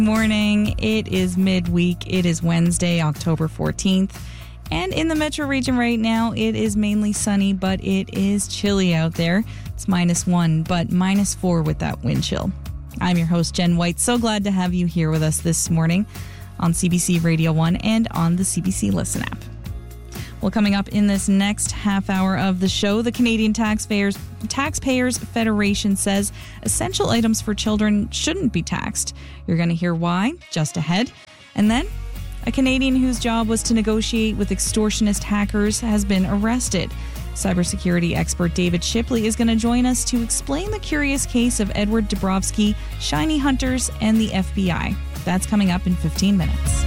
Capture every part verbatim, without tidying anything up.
Morning. It is midweek. It is Wednesday, October fourteenth. And in the metro region right now, it is mainly sunny, but it is chilly out there. It's minus one, but minus four with that wind chill. I'm your host, Jen White. So glad to have you here with us this morning on C B C Radio one and on the C B C Listen app. Well, coming up in this next half hour of the show, the Canadian Taxpayers Taxpayers Federation says essential items for children shouldn't be taxed. You're going to hear why just ahead. And then a Canadian whose job was to negotiate with extortionist hackers has been arrested. Cybersecurity expert David Shipley is going to join us to explain the curious case of Edward Dabrowski, shiny hunters, and the F B I. That's coming up in fifteen minutes.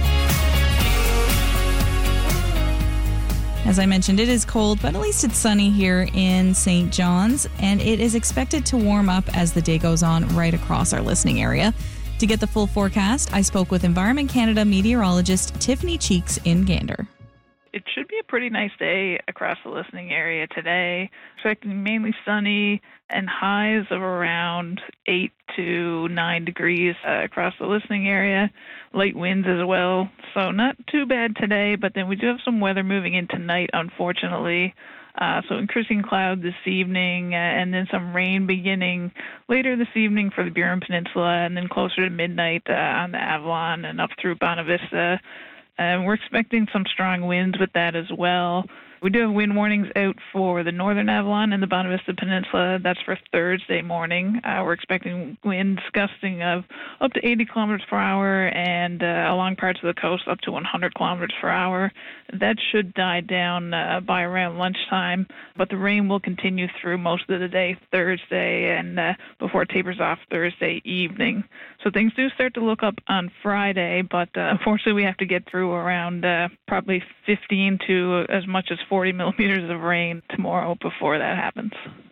As I mentioned, it is cold, but at least it's sunny here in Saint John's, and it is expected to warm up as the day goes on right across our listening area. To get the full forecast, I spoke with Environment Canada meteorologist Tiffany Cheeks in Gander. It should be a pretty nice day across the listening area today. Expecting mainly sunny and highs of around eight to nine degrees uh, across the listening area. Light winds as well. So not too bad today, but then we do have some weather moving in tonight, unfortunately. Uh, so increasing cloud this evening uh, and then some rain beginning later this evening for the Burin Peninsula and then closer to midnight uh, on the Avalon and up through Bonavista. And we're expecting some strong winds with that as well. We do have wind warnings out for the northern Avalon and the Bonavista Peninsula. That's for Thursday morning. Uh, we're expecting winds gusting of up to eighty kilometers per hour and uh, along parts of the coast up to one hundred kilometers per hour. That should die down uh, by around lunchtime, but the rain will continue through most of the day Thursday and uh, before it tapers off Thursday evening. So things do start to look up on Friday, but uh, unfortunately we have to get through around uh, probably fifteen to as much as forty millimeters of rain tomorrow before that happens.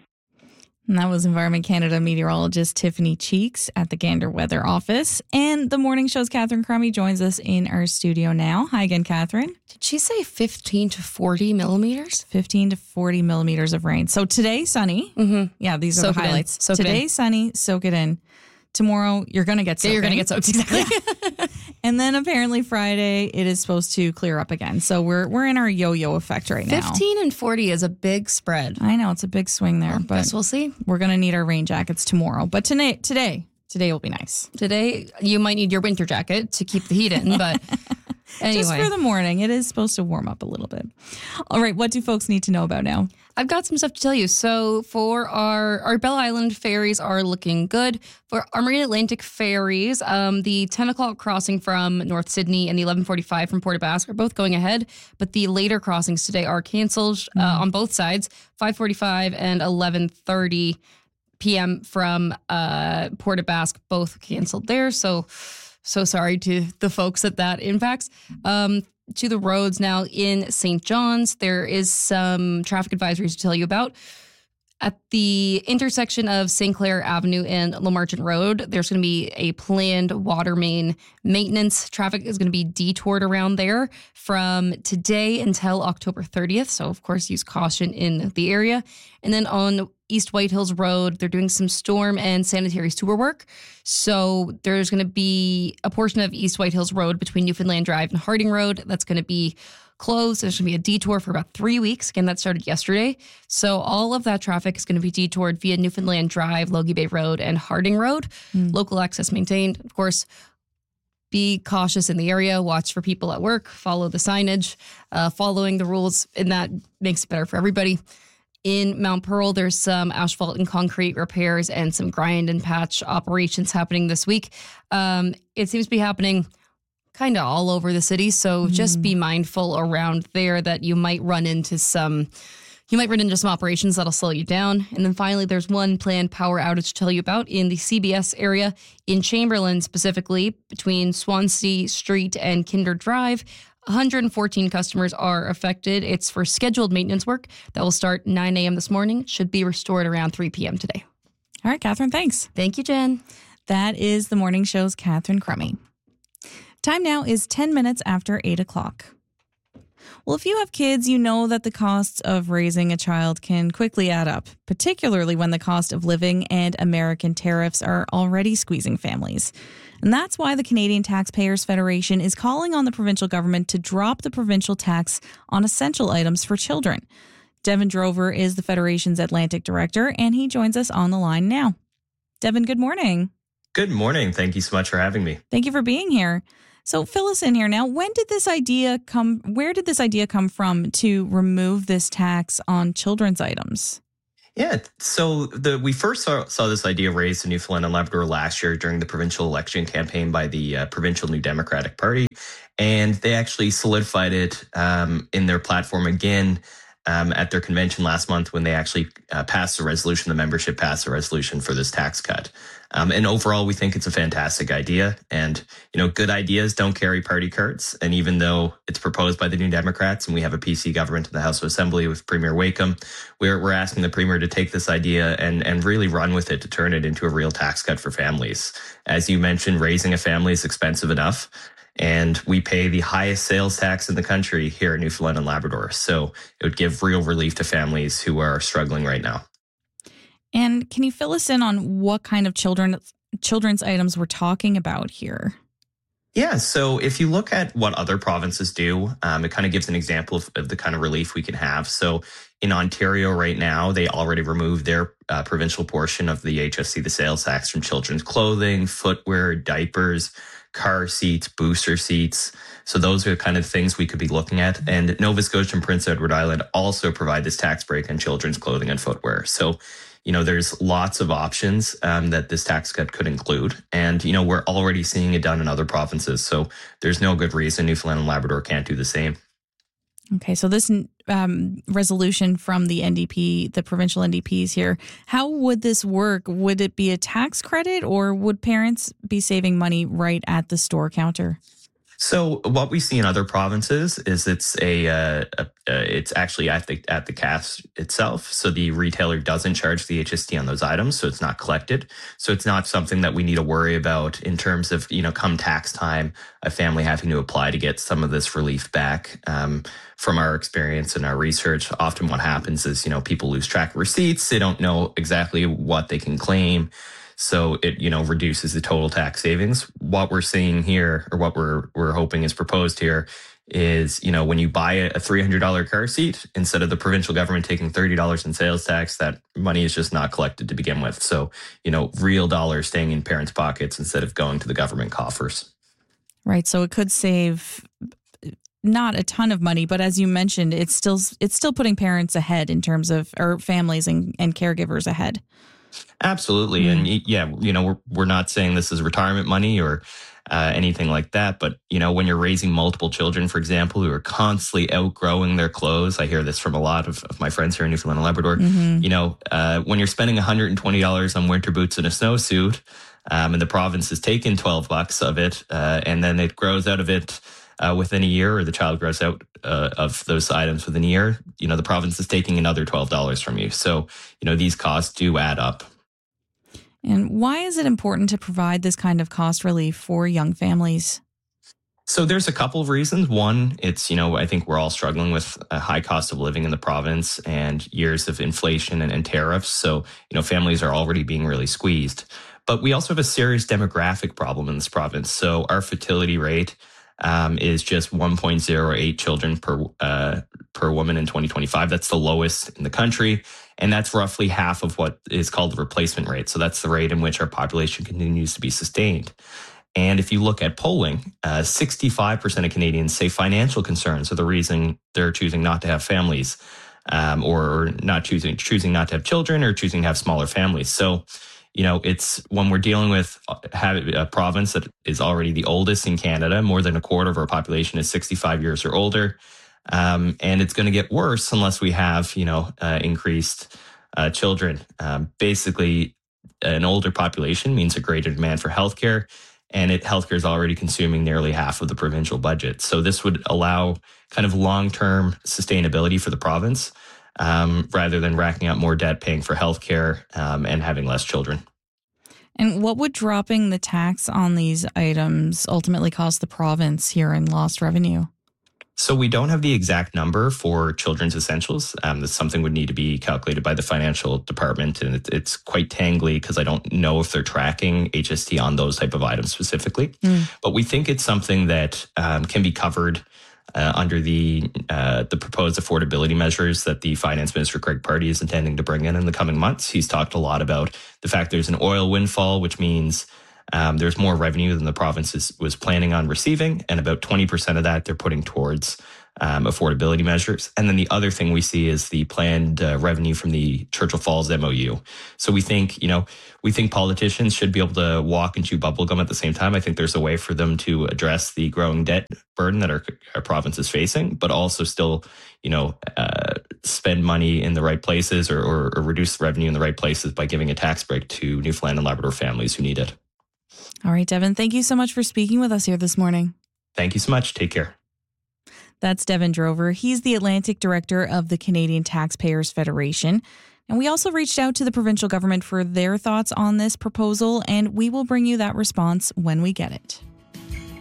And that was Environment Canada meteorologist Tiffany Cheeks at the Gander Weather Office. And the morning show's Catherine Crummy joins us in our studio now. Hi again, Catherine. Did she say fifteen to forty millimeters? fifteen to forty millimeters of rain. So today, sunny. Mm-hmm. Yeah, these soak are the highlights. Soak today, sunny, soak it in. Tomorrow, you're going to get soaked. Yeah, you're going to get soaked, exactly. Yeah. And then apparently Friday, it is supposed to clear up again. So we're we're in our yo-yo effect right now. fifteen and forty is a big spread. I know, it's a big swing there. Well, but guess we'll see. We're going to need our rain jackets tomorrow. But today, today, today will be nice. Today, you might need your winter jacket to keep the heat in, but anyway. Just for the morning. It is supposed to warm up a little bit. All right, what do folks need to know about now? I've got some stuff to tell you. So for our, our Bell Island ferries are looking good. For our Marine Atlantic ferries, um, the ten o'clock crossing from North Sydney and the eleven forty-five from Port aux Basques are both going ahead, but the later crossings today are canceled mm-hmm. uh, on both sides, five forty-five and eleven thirty p.m. from uh, Port aux Basques, both canceled there. So, so sorry to the folks that that impacts. Um, To the roads now in Saint John's, there is some traffic advisories to tell you about. At the intersection of Saint Clair Avenue and Lamarchant Road, there's going to be a planned water main maintenance. Traffic is going to be detoured around there from today until October thirtieth. So, of course, use caution in the area. And then on East White Hills Road, they're doing some storm and sanitary sewer work. So there's going to be a portion of East White Hills Road between Newfoundland Drive and Harding Road that's going to be closed. There's going to be a detour for about three weeks. Again, that started yesterday. So all of that traffic is going to be detoured via Newfoundland Drive, Logie Bay Road, and Harding Road. Mm. Local access maintained. Of course, be cautious in the area. Watch for people at work. Follow the signage. Uh, following the rules, and that makes it better for everybody. In Mount Pearl, there's some asphalt and concrete repairs and some grind and patch operations happening this week. Um, it seems to be happening kind of all over the city, so mm. just be mindful around there that you might run into some you might run into some operations that'll slow you down. And then finally, there's one planned power outage to tell you about in the C B S area in Chamberlain, specifically between Swansea Street and Kinder Drive. one hundred fourteen customers are affected. It's for scheduled maintenance work that will start nine a.m. this morning. Should be restored around three p.m. today. All right, Catherine, thanks. Thank you, Jen. That is the morning show's Catherine Crummy. Time now is ten minutes after eight o'clock. Well, if you have kids, you know that the costs of raising a child can quickly add up, particularly when the cost of living and American tariffs are already squeezing families. And that's why the Canadian Taxpayers Federation is calling on the provincial government to drop the provincial tax on essential items for children. Devin Drover is the Federation's Atlantic Director, and he joins us on the line now. Devin, good morning. Good morning. Thank you so much for having me. Thank you for being here. So fill us in here now. When did this idea come, where did this idea come from to remove this tax on children's items? Yeah, so the we first saw, saw this idea raised in Newfoundland and Labrador last year during the provincial election campaign by the uh, Provincial New Democratic Party. And they actually solidified it um, in their platform again Um, at their convention last month when they actually uh, passed a resolution, the membership passed a resolution for this tax cut. Um, and overall, we think it's a fantastic idea. And, you know, good ideas don't carry party cards. And even though it's proposed by the New Democrats and we have a P C government in the House of Assembly with Premier Wakeham, we're, we're asking the Premier to take this idea and, and really run with it to turn it into a real tax cut for families. As you mentioned, raising a family is expensive enough. And we pay the highest sales tax in the country here in Newfoundland and Labrador. So it would give real relief to families who are struggling right now. And can you fill us in on what kind of children children's items we're talking about here? Yeah, so if you look at what other provinces do, um, it kind of gives an example of, of the kind of relief we can have. So in Ontario right now, they already removed their uh, provincial portion of the H S C, the sales tax, from children's clothing, footwear, diapers, car seats, booster seats. So those are the kind of things we could be looking at. And Nova Scotia and Prince Edward Island also provide this tax break on children's clothing and footwear. So, you know, there's lots of options um, that this tax cut could include. And, you know, we're already seeing it done in other provinces. So there's no good reason Newfoundland and Labrador can't do the same. Okay, so this um, resolution from the N D P, the provincial N D Ps here, how would this work? Would it be a tax credit or would parents be saving money right at the store counter? So what we see in other provinces is it's a, uh, a, a it's actually at the at the cash itself. So the retailer doesn't charge the H S T on those items, so it's not collected. So it's not something that we need to worry about in terms of, you know, come tax time, a family having to apply to get some of this relief back. Um, from our experience and our research, often what happens is, you know, people lose track of receipts. They don't know exactly what they can claim. So it, you know, reduces the total tax savings. What we're seeing here, or what we're we're hoping is proposed here, is, you know, when you buy a three hundred dollars car seat, instead of the provincial government taking thirty dollars in sales tax, that money is just not collected to begin with. So, you know, real dollars staying in parents' pockets instead of going to the government coffers. Right. So it could save not a ton of money, but as you mentioned, it's still it's still putting parents ahead in terms of, or families and, and caregivers ahead. Absolutely. Mm-hmm. And yeah, you know, we're, we're not saying this is retirement money or uh, anything like that. But, you know, when you're raising multiple children, for example, who are constantly outgrowing their clothes, I hear this from a lot of, of my friends here in Newfoundland and Labrador, mm-hmm. you know, uh, when you're spending one hundred twenty dollars on winter boots and a snowsuit, um, and the province has taken twelve bucks of it, uh, and then it grows out of it uh, within a year, or the child grows out uh, of those items within a year, you know, the province is taking another twelve dollars from you. So, you know, these costs do add up. And why is it important to provide this kind of cost relief for young families? So there's a couple of reasons. One, it's, you know, I think we're all struggling with a high cost of living in the province and years of inflation and, and tariffs. So, you know, families are already being really squeezed. But we also have a serious demographic problem in this province. So our fertility rate um, is just one point zero eight children per uh, per woman in twenty twenty-five. That's the lowest in the country. And that's roughly half of what is called the replacement rate. So that's the rate in which our population continues to be sustained. And if you look at polling, uh, sixty-five percent of Canadians say financial concerns are the reason they're choosing not to have families, um, or not choosing choosing not to have children, or choosing to have smaller families. So, you know, it's when we're dealing with a province that is already the oldest in Canada, more than a quarter of our population is sixty-five years or older. Um, and it's going to get worse unless we have, you know, uh, increased uh, children. Um, basically, an older population means a greater demand for healthcare, and it healthcare is already consuming nearly half of the provincial budget. So this would allow kind of long-term sustainability for the province, um, rather than racking up more debt, paying for healthcare, um, and having less children. And what would dropping the tax on these items ultimately cost the province here in lost revenue? So we don't have the exact number for children's essentials. Um, that's something would need to be calculated by the financial department, and it, it's quite tangly because I don't know if they're tracking H S T on those type of items specifically. Mm. But we think it's something that um, can be covered uh, under the uh, the proposed affordability measures that the Finance Minister Greg Pardy is intending to bring in in the coming months. He's talked a lot about the fact there's an oil windfall, which means Um, there's more revenue than the province is, was planning on receiving, and about twenty percent of that they're putting towards um, affordability measures. And then the other thing we see is the planned uh, revenue from the Churchill Falls M O U. So we think, you know, we think politicians should be able to walk and chew bubblegum at the same time. I think there's a way for them to address the growing debt burden that our, our province is facing, but also still, you know, uh, spend money in the right places or, or, or reduce revenue in the right places by giving a tax break to Newfoundland and Labrador families who need it. All right, Devin, thank you so much for speaking with us here this morning. Thank you so much. Take care. That's Devin Drover. He's the Atlantic Director of the Canadian Taxpayers Federation. And we also reached out to the provincial government for their thoughts on this proposal, and we will bring you that response when we get it.